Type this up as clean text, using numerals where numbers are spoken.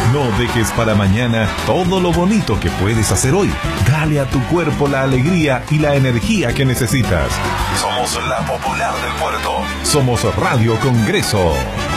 No dejes para mañana todo lo bonito que puedes hacer hoy. Dale a tu cuerpo la alegría y la energía que necesitas. Somos la popular del puerto. Somos Radio Congreso.